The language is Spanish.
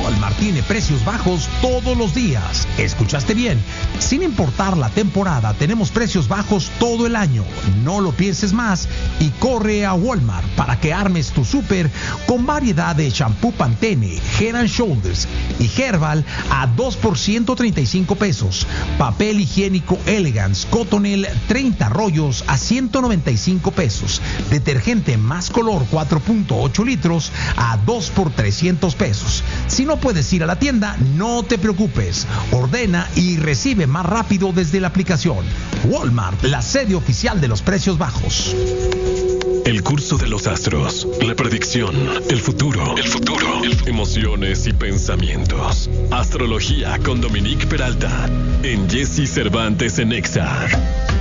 Walmart tiene precios bajos todos los días. ¿Escuchaste bien? Sin importar la temporada, tenemos precios bajos todo el año. No lo pienses más y corre a Walmart para que armes tu súper con variedad de shampoo Pantene, Head and Shoulders y Herbal a 2 por 135 pesos. Papel higiénico Elegance Cottonelle 30 rollos a 195 pesos. Detergente Más Color 4.8 litros a 2 por 300 pesos. Si no puedes ir a la tienda, no te preocupes. Ordena y recibe más rápido desde la aplicación. Walmart, la sede oficial de los precios bajos. El curso de los astros, la predicción, el futuro, emociones y pensamientos. Astrología con Dominique Peralta en Jesse Cervantes en Exa.